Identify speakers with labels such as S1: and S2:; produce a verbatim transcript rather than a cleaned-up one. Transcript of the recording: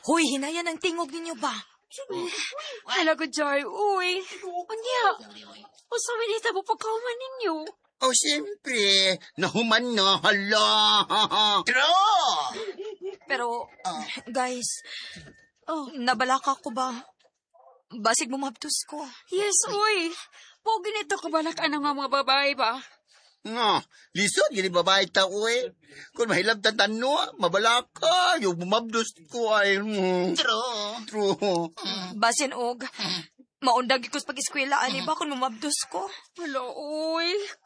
S1: Hoy, hinayan ang tingog ninyo ba?
S2: Hala ko, Joy. Uy. Anya. O sa minita mo pagkauman ninyo.
S3: Oh, siyempre. Nahuman na. Hala.
S4: True!
S1: Pero, guys, oh, nabalaka ko ba? Basig bumabtos ko.
S2: Yes, uy. Po, ganito ka ba ang mga babae ba?
S3: Nga, lisod, gini babae tao eh. Kung mahilab tantano, mabalaka. Yung bumabdos ko ay... Mm,
S4: True.
S3: true.
S1: Basin og, maundag ko sa pag-eskwela, ani ba kung mamabdos ko?
S2: Hala, uy.